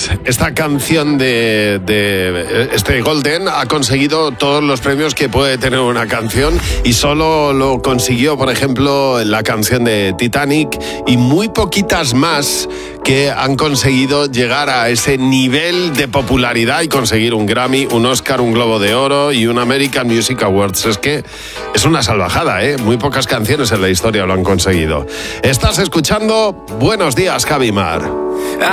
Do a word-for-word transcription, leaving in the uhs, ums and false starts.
Pues esta canción de, de este Golden ha conseguido todos los premios que puede tener una canción y solo lo consiguió, por ejemplo, la canción de Titanic y muy poquitas más que han conseguido llegar a ese nivel de popularidad y conseguir un Grammy, un Oscar, un Globo de Oro y un American Music Awards. Es que es una salvajada, ¿eh? Muy pocas canciones en la historia lo han conseguido. Estás escuchando Buenos Días, Javi Mar.